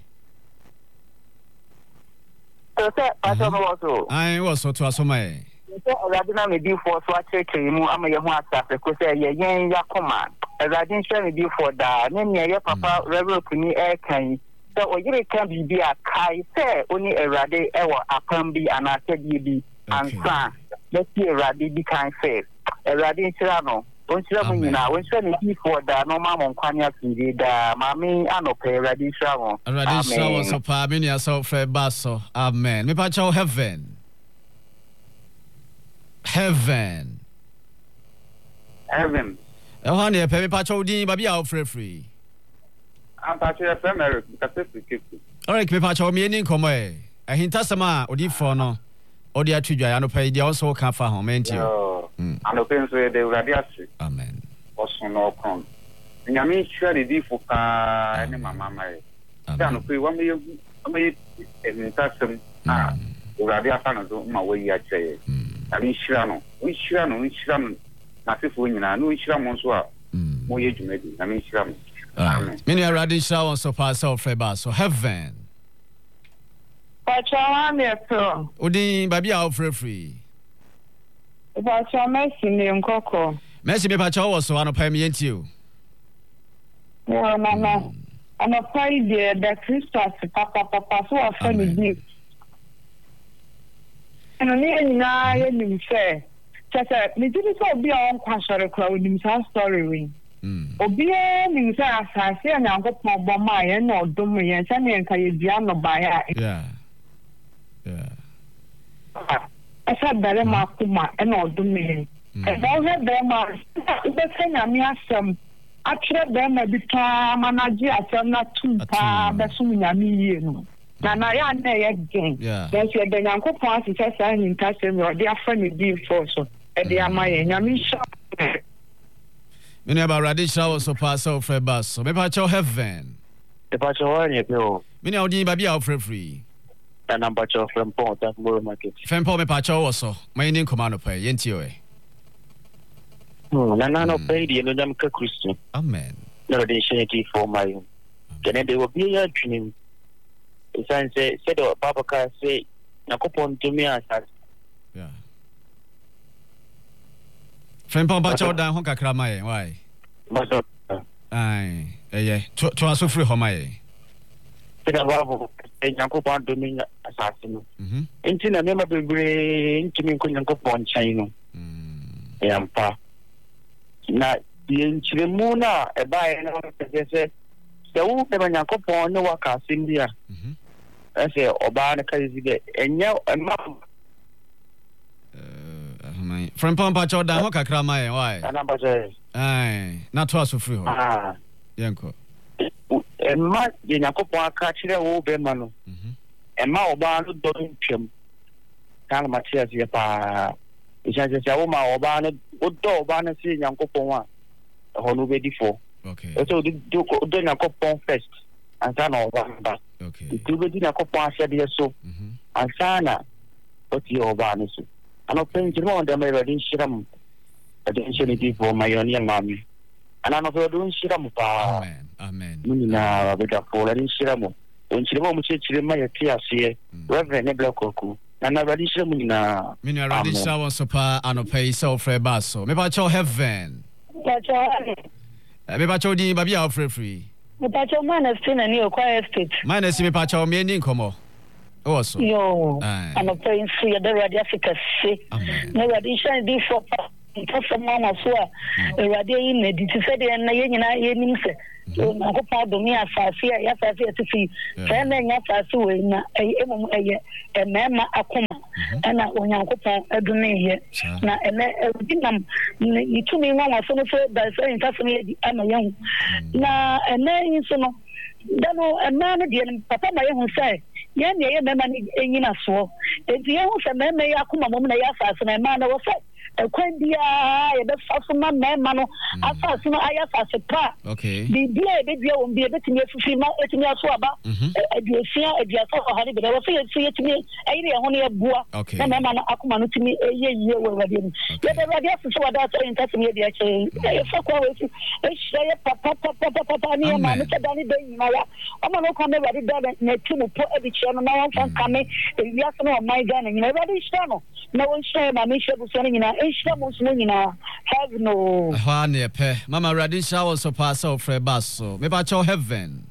sɛ sɛ pakyɛw no wɔ so ae wɔ so toa so ma yɛn sɛ awurade na medifoɔ so akyerɛkyerɛ mu ama yɛ ho asase ko sɛ yɛyɛn yɛakoma awurade nhyɛ medifoɔ daa ne nea yɛ papa reverend kuni ɛɛka yi sɛ ɔyere ka biribi a kae sɛ ɔne awurade ɛwɔ apam bi anaasɛ deɛ bi ansa bɛsi awurade bi kan fɛ awurade nhyira no onhyira mu nyinaa onhyira ne difoɔ daa na ɔma mo nkwane afiri daa maame anɔpɛ awurade nhyira mo awurade nhyira wɔ so paa me nua sɛ wofrɛ ba so amen mepakyɛw heaven heaven heaven ɛhɔ ne yɛpɛ mepakyɛw din babi a wofrɛfiri ampakyɛ yɛfrɛ me kasɛ fikɛfu ɔrek mepakyɛw mieni nkɔmmɔ ɛ ahintasɛm a odifoɔ no ɔde ato dwa anɔpɛ yi deɛ wo nso woka fa ho mɛntio anɔpɛ nso yɛde awurade ase amen ɔso na ɔkron nyame nhyira ne difo paa ne mama ma yɛ sɛ anɔpɛ yi wamɛyɛ wamɛyɛ ahintasɛm a awurade afa no so ma wayi akyerɛ yɛ nyame nhyira no wonhyira no wonhyira no n'asefoɔ nyinaa na wonhyira mo nso a moyɛ dwumadi nyame nhyira mo amen me nua awurade nhyira wɔn so paa sɛ wofrɛ ba so heaven Pacha me to. Odin babi a ofrefri. Pacha Messi ne nkoko. Messi me pacha wo so anopa me yenti o. Yo na na. Anopa ide da Christmas papa papa so afa ni bi. Eno ni nyina ye nim se Chese, me did so be on Quashare Crow in his story ring. Obia means I say, and I'll go for Bomai and no Domi and Sammy and Kayidiano by. Yeah. Yeah. I said, Belema Kuma and no Domi. And all that them are the thing I mean, some. Actually, them a bit manager, I'm not too far, but soon I mean, you know. And I am there again. Yeah. That's where the young couple is saying in Castle, or their friend being forced, and they are my enemy. Many about Radisha was so pass out for a bus, so maybe I shall heaven. If I shall earn it, no. Many of the baby out for free. And I'm but your friend Pont, that's more market. Fempo me pacho also, my name command pay, Yentio. Hmm, and I know baby and I'm a Christian. Amen. No, they shouldn't for my own. Then they will be a dream. If I say, said, or Papa can say, Nakopon to me as yeah. Fempo pacho down Honka Kramae, why? But, aye, eh, to us so free Homae. Nakopon to me assassin. Until I never be bring to me, couldn't go on China. Yampa. Na Chimuna, a buy and all the who never Yakopon, no work as India. I say, Obana Kazi, and now a mom. From Pompacho down Hoka Kramae, why? And I'm say, aye, not to us so free. Ah, Yanko. And Mark, the Yakopon catch the old Bemano. And my Obana don't him. Kalmatias, Yapa. It's as a woman Obana, good dog, Obana seeing Yankopon, a whole ready for. Okay. So do Yakopon first, and San Obana. Okay. The two within Yakopon said yes, so. And Sana, what your Obana. And I'm playing to know them already shiram. I didn't say anything for my own young mammy. And I'm not doing shiram. Amen. Amen. Now, with a fall and shiram. When she won't say to my tears here, Reverend Neblococo. And I already show me now. Many already saw so far and pay so for a basso. Maybe I shall heaven. Maybe I told you, baby, I'll free free. But your man has seen a new quiet state. Mine is me, Pacho, me and Incomo. Also, yo, I'm a paying free the radiafica. No addition, this for Mama Sua, a radiating, did you say, and I so I hope I do me as I see, yes, I see to see. Then I have to win a mamma Akuma, and I when I go a domain here. Now, and you told me one was so by saying fascinating, I'm a young. Now, and then you know, then a man again, Papa, my own say. Yeah, yeah, mamma in a swore. If you have a man, may Akuma, woman, I asked, and a man was said. Quendia, the Fassuma man, Assassin, I asked a pa. Okay. The dear baby won't be able to make female eating your swabba. A dear fear, a dear for honey, but I will say it to me, a year only a boa. Okay. And I'm an Akuman to me a year year over him. Let the radiation so that's in touch me, dear chain. So quality. A share papa, papa, papa, near my Mister Danny Day, Maya. I'm not coming ready done and to put every channel. No one can come in. If you have to know my gun and never this channel. No one share my mission was running in our have no. Honey, Mama Radisha was so pass out for a basso. Maybe I shall heaven.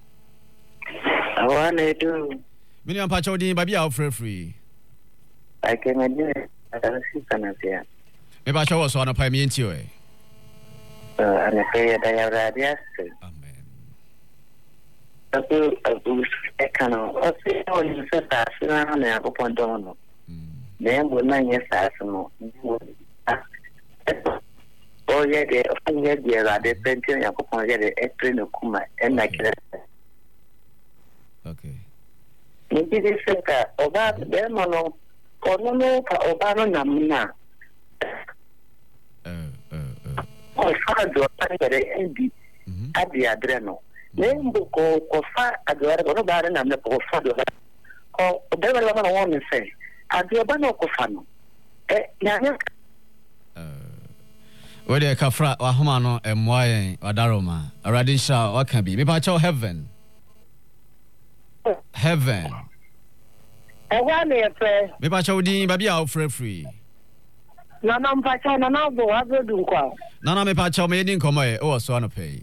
I want to do. Million Pacho, baby, out for free. I can do it. I don't see Canada. Maybe I shall also on a pay me into it. And I say that I have radius. Amen. I cannot. I say, oh, you said that. I have a point on. Then when I yes, I know. Oh, yeah, they often get there are the pension upon the extreme of Kuma and like that. Okay. Maybe they said that about them or no, or no, no, or Namina. Uh, uh, uh. Oh, far do I get it at the Adreno. Then go go far at the other Baron and the Pofado. Oh, there were a woman say, at the Abano Cofano. Eh, yeah. Where the Kafra or Homano and why or Daroma, or Radisha, what can be? Maybe I shall heaven. Heaven. I want a prayer. Maybe I shall be baby out for free. No, no, Pacha, no, no, go, I will do quite. None of me Pacha made in come away, or so on a pay.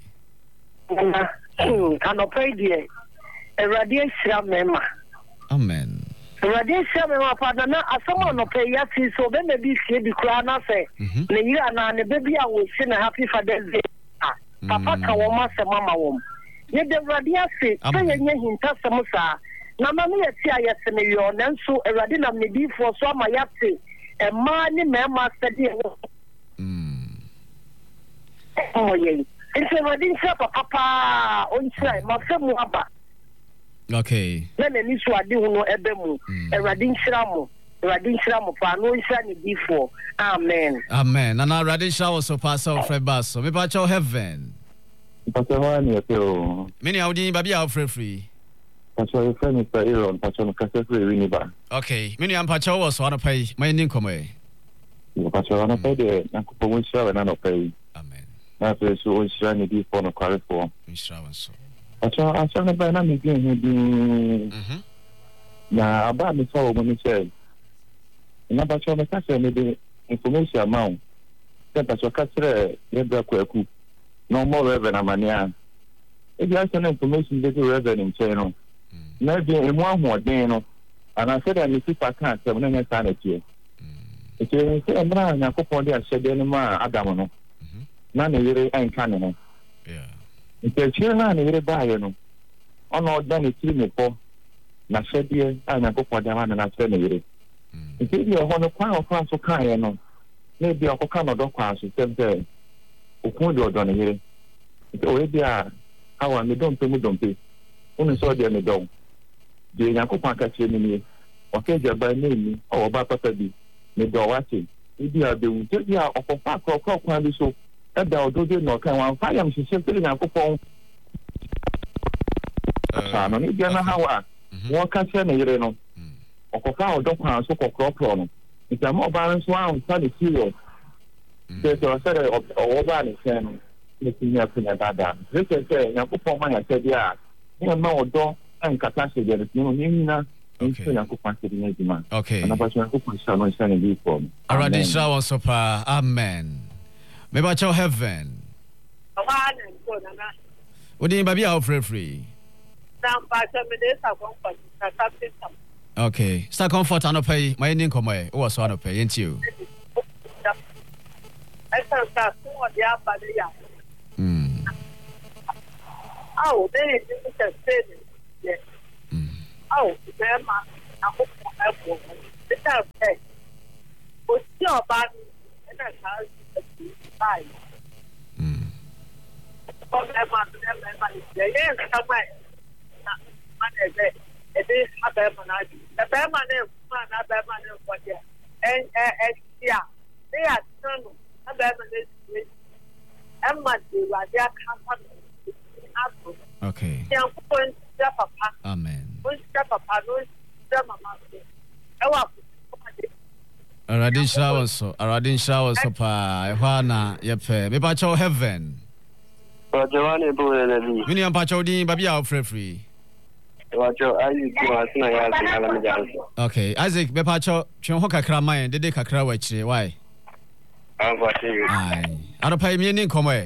Cannot pay, dear. A radiation member. Amen. Radin Shammy, my partner, a someone no pay yet, so then maybe she be crying. I say, the year and the baby I will sing a happy Father's Day. Papa Kawama, Mama Wom. Yet the Radia say, say, and him Tassamusa. Namami at Tia Senayor, and so a Radina may be for some my yati, and money, mamma said, oh, yeah. It's a Radin Shapa, Papa, on side, my family. Okay. Then an issue I do no ebemu, a Radin Shamo, Radin Shamo, no shiny before. Amen. Amen. And now Radin Shaw also pass out Fred Basso. Me about your heaven. Many of the baby are free free. Pacho, friend, Mister Aaron, Pacho, Cassette, Winiba. Okay. Many am Pacho was one to pay my income. Pacho, I pay the Uncle Show and I don't pay. Amen. That's so shiny before no quarry for. Miss Ravanso. Pacho, I shall never know again. Now, about the soul when he said, and Pacho, the Cassette made the information amount. Then Pacho Cassette, Yabra Kwaku. No more reverend Amania. If you have some information, they do reverend in channel. Maybe in one more day, and I said, I need to pass can't have any sanity. If you say, I'm not going to put the shed anymore, Adamano. None of it ain't cannon. Yeah. If you're children, you buy, you know. On all done it to me for not shed here, and I go for them and I send it. If you are one of pound of so kind, you know, maybe I'll come a dog class, you said there. Okundo done here. It's already a how I don't pay me don't pay. Only saw the dog. The Yakupa catch me. Okay, by name or about Patabi. Me do watching. If you are the Utia of a pack or cock one so that thou do not come on fire, she simply Yakupon. Son, if you know how one can send a reno. Or cocoa dog house or crop problem. It's a more balanced one, sunny serious. There's a set of over and making up in a dada. This is saying, I put my said, yeah, you know, door and catastrophe, there is no Nina. Okay. Okay. And about your open son and son in form. Already, shower super. Amen. Maybe about your heaven. What do you baby out free free? Okay. Start comfort and pay my income way. Or so I pay into you. Mm. Oh, they didn't say it. Oh, them are not for it's okay. But your body and a house is fine. Mm. Oh, them are them, yes, come back. It is a bear man. The bear man is one, a bear man is what, and yeah, they are turning. Okay. Amen. Aradin shower so Aradin shower so pa ehwana yepe me pa cho heaven. But Joanne Boy Mini am pa cho din ba bia free free. What your I you asna ya Alamjan. Okay, Isaac be pa cho twen ho kakra man dede kakra wa chire why? Aye. I don't pay me any income. Eh?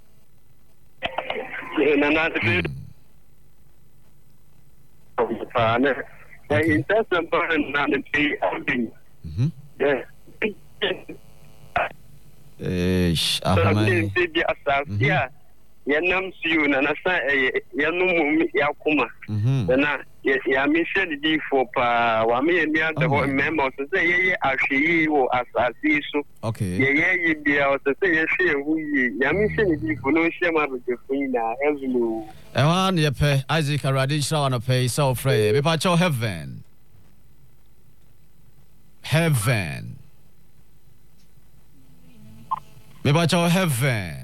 Not good. In terms of burning on the tree, yeah. Yeah. Yanam siu na nasa yanum yakuma na ya mission di for pa wa me ni anda ho memo so say ye ahwe wo asasi so okay ye ye bia o so say ye hwe hu yi ya mission di for no hwe ma be fu na ezulu e wan ye pe Isaac Aradi show na pe so free me pa cho heaven heaven me pa cho heaven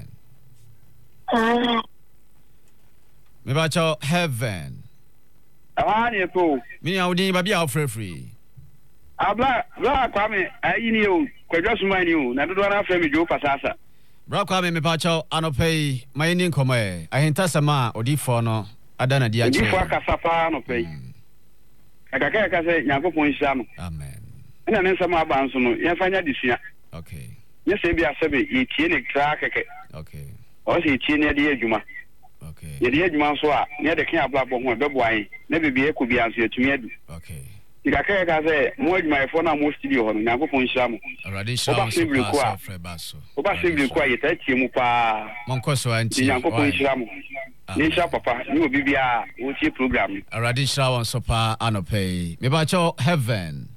me ba cho heaven awan ye ko me ya odin ba bia free free abla bla kwa me ayi ni o kwadwa suma ni o na dodo na fa me jo pasasa bra kwa me me ba cho anopei my ni nkomo e ahenta sama odifo no adana dia che odifo akasapa no pei akaka ka se yakopon hia no amen ina ne sama aba nso no ye fanya disua okay ye se bia sebe ye tie ne kra keke okay o se tie ne de adwuma okay ye de adwuma so a ne de kan abla bo ho bebo an ne bibie ko bia nso etumi adu okay Ikaka ka say mo my phone na mo studio ho na Nyankopon hira mo. Already show so pass Fred Basso. Oba save ko ayeta tie mu pa. Monko so anti. Nyankopon hira mo. Ni sha papa ni obi bia wo tie program. Already show so pa anope. Me ba cho heaven.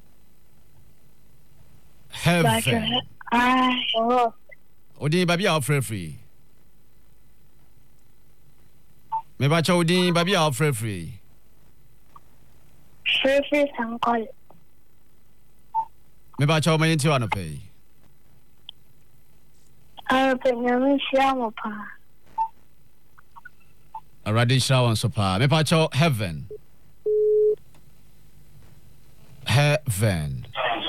Heaven. Ah, oh. Odi baby a free free. Me ba cho odi baby a free free. Free free sankol. Me ba cho me nti anope. Ah, pe nyame sia mo pa. Already show so pa. Me ba cho heaven. Heaven.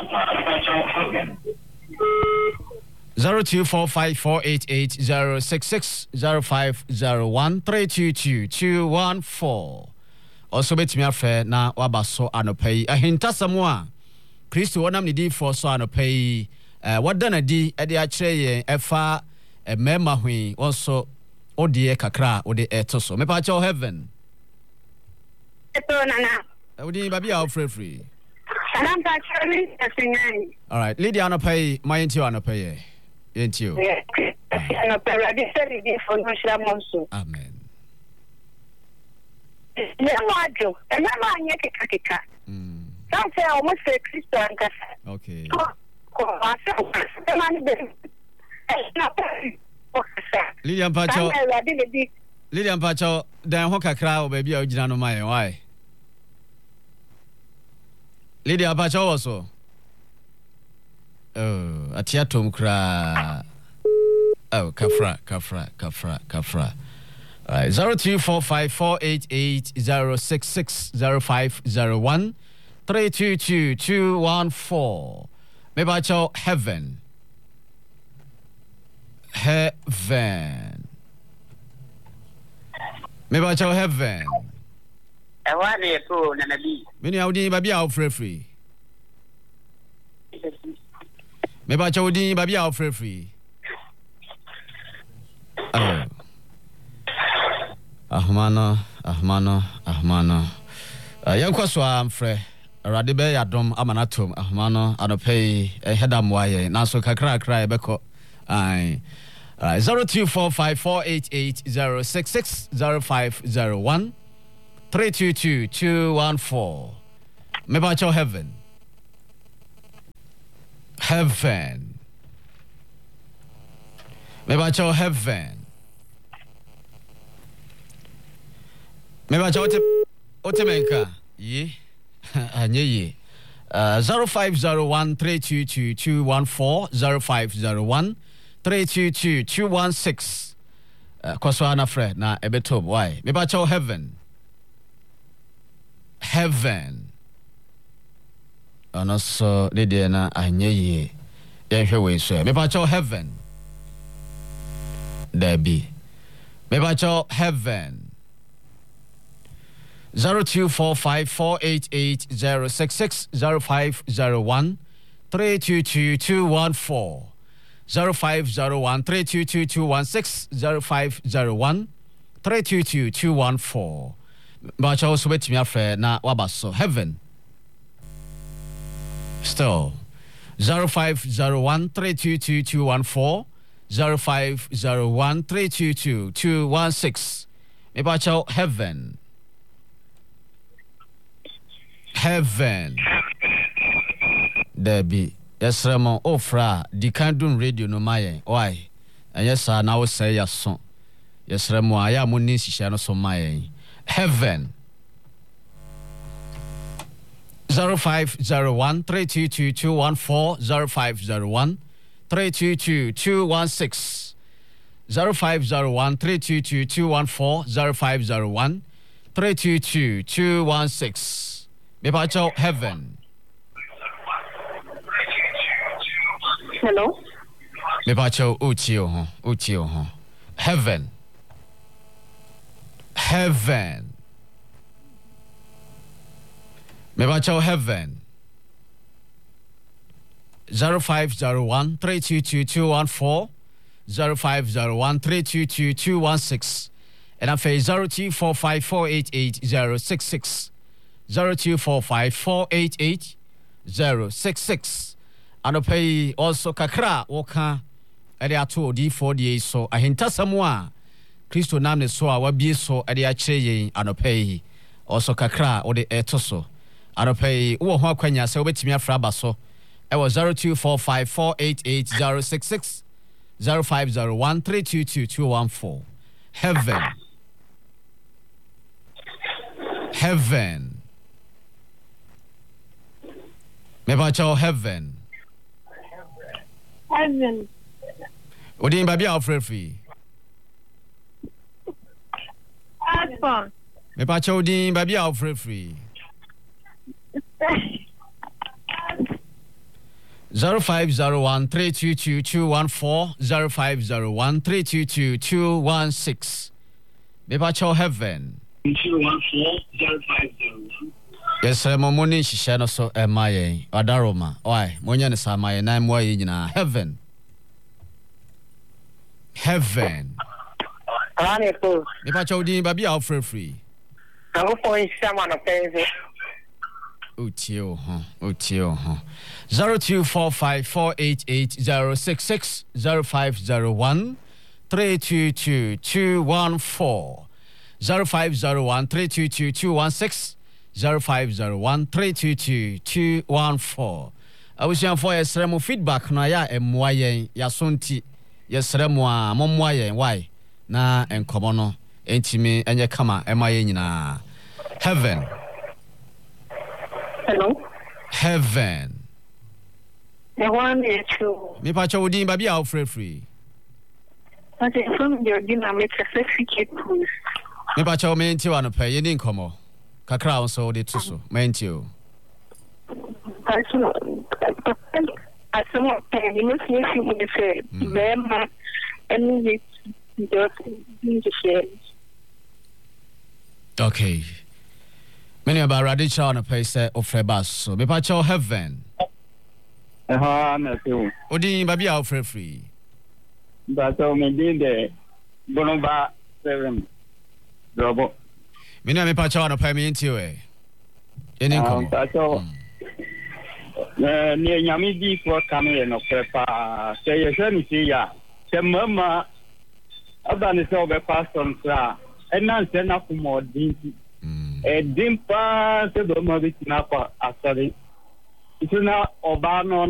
Zero two four five four eight eight zero six six zero five zero one three two two two one four. Also bet me afre na wabaso anopai ahinta samwa Kristo wonam ne di for so anopai eh wadana di e de a kire yen efa emema hwi wonso odie kakra ode eto so me pa cho heaven eto nana odi baby a free free salam pa chali asinai. All right, Lydia anopai my into anopai yentio. Ano pero di seri di for no shira monso. Amen. Ne majo, e na ma anye keka keka. Mm. Sanse o mo se Kristo anka. Okay. Ko asa o se mani be. E na pa. Lydia Pacho. Lydia Pacho, dan ho kakra o baby a ogina no mai why? Lydia Pacho also. Oh, atia tom kra. Oh, kafra, kafra, kafra, kafra. All right, zero two four five four eight eight zero six six zero five zero one three two two two one four. Maybe I cho heaven. Heaven. Maybe I cho heaven. I want to go na nabi. Many audi baby out free free. Maybe I cho di baby out free free. Oh. Ahmano, Ahmano, Ahmano. Uh, young Kwaswa, I'm free. Radibe Yadom Amanatum, Ahmano, Anope, a headam waye, Naso Kakra cry beko. Aye. Uh, zero two four five four eight eight zero six six zero five zero one three two two two one four. Mebacho heaven. Heaven. Mebacho heaven. Mebacho otemenka. Ye. Anye ye. Uh, zero five zero one three two two two one four zero five zero one three two two two one six. Uh, Kwaswana Fred na ebetob why? Mebacho heaven. Heaven. And also Lydia na anye ye. Yenhwe we so. Mebacho heaven. Debbie. Mebacho heaven. Zero two four five four eight eight zero six six zero five zero one three two two two one four zero five zero one three two two two one six zero five zero one three two two two one four. But also wait me afre na wabaso heaven. Still zero five zero one three two two two one four zero five zero one three two two two one six. Mebacho heaven. Heaven. Debbie. Yes, Ramon. Oh, fra. Di kandun radio no maye. Why? And yes, I now say yes, son. Yes, Ramon. I am on this channel so maye. Heaven. Zero five zero one three two two two one four zero five zero one three two two two one six zero five zero one three two two two one four zero five zero one three two two two one six. Mepacho heaven. Hello. Mepacho uchio ho, uchio ho. Heaven. Heaven. Mepacho heaven. Zero five zero one three two two two one four zero five zero one three two two two one six and I face zero two four five four eight eight zero six six zero two four five four eight eight zero six six. Anopay also kakra woka ade ato di four day so ahenta samwa Kristo nam ne so a wabie so ade a kire yen anopay also kakra wo de eto so anopay wo ho akwanya se obetimi afra ba so e was zero two four five four eight eight zero six six zero five zero one three two two two one four. Heaven. Heaven. Mebacho heaven. Heaven. Odin baby Alfred. Alpha. Mebacho Odin baby Alfred free. Zero five zero one three two two two one four zero five zero one three two two two one six. Mebacho heaven. Two one four zero five zero one. Yes, I'm a morning shishano so am I Adaroma. Why? Monyan is my name way in heaven. Heaven. Mebacho Odin baby Alfred free. I'm going to someone of things. Utio, huh? Utio, huh? Zero two four five four eight eight zero six six zero five zero one three two two two one four zero five zero one three two two two one six zero five zero one three two two two one four. I wish you for a sermon feedback. Na ya emwaye ya sonti ya sermon a momwaye why na enkomono entimi enye kama emaye nyina. Heaven. Hello. Heaven. The one is true. Me pa cho Odin baby Alfred free. Okay, from your dynamic certificate, please. Me pa cho me nti wa no pay ye ni nkomo. Kakra on so de tuso. Me nti o. I some pay you must see you me say mema and it just okay. Many about Radicha on a place of Frebas. So, me pacho heaven. Ah, na too. Odin baby Alfred free. But so me did the Bonoba seven. Robo. Me na me pacho on a pay me into eh. Any come. Pacho. Eh, near Yamidi for coming no prepa. Say yes, any see ya. Say mama. Abani so be pastor sa. And nan send up more dinky. A dimpa se do mo bitina kwa asari. Ituna obano